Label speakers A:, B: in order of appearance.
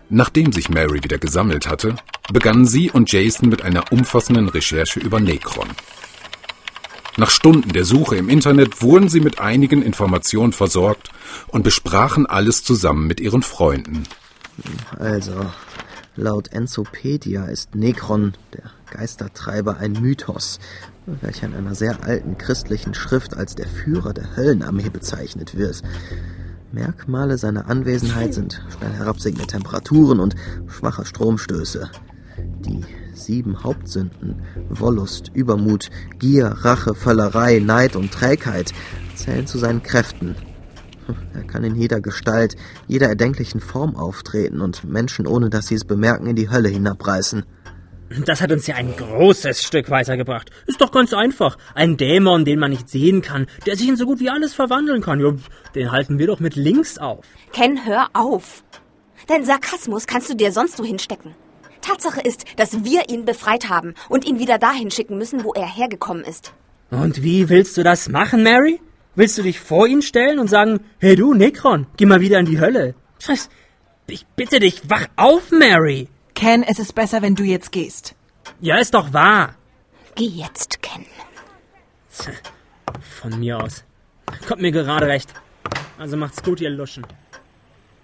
A: Nachdem sich Mary wieder gesammelt hatte, begannen sie und Jason mit einer umfassenden Recherche über Necron. Nach Stunden der Suche im Internet wurden sie mit einigen Informationen versorgt und besprachen alles zusammen mit ihren Freunden.
B: Also, laut Encyclopedia ist Necron, der Geistertreiber, ein Mythos, welcher in einer sehr alten christlichen Schrift als der Führer der Höllenarmee bezeichnet wird. Merkmale seiner Anwesenheit sind schnell herabsinkende Temperaturen und schwache Stromstöße. Die 7 Hauptsünden, Wollust, Übermut, Gier, Rache, Völlerei, Neid und Trägheit, zählen zu seinen Kräften. Er kann in jeder Gestalt, jeder erdenklichen Form auftreten und Menschen, ohne dass sie es bemerken, in die Hölle hinabreißen.
C: Das hat uns ja ein großes Stück weitergebracht. Ist doch ganz einfach. Ein Dämon, den man nicht sehen kann, der sich in so gut wie alles verwandeln kann. Ja, den halten wir doch mit links auf.
D: Ken, hör auf. Dein Sarkasmus kannst du dir sonst so hinstecken. Tatsache ist, dass wir ihn befreit haben und ihn wieder dahin schicken müssen, wo er hergekommen ist.
C: Und wie willst du das machen, Mary? Willst du dich vor ihn stellen und sagen, hey du, Necron, geh mal wieder in die Hölle? Ich bitte dich, wach auf, Mary.
E: Ken, es ist besser, wenn du jetzt gehst.
C: Ja, ist doch wahr.
D: Geh jetzt, Ken.
C: Von mir aus. Kommt mir gerade recht. Also macht's gut, ihr Luschen.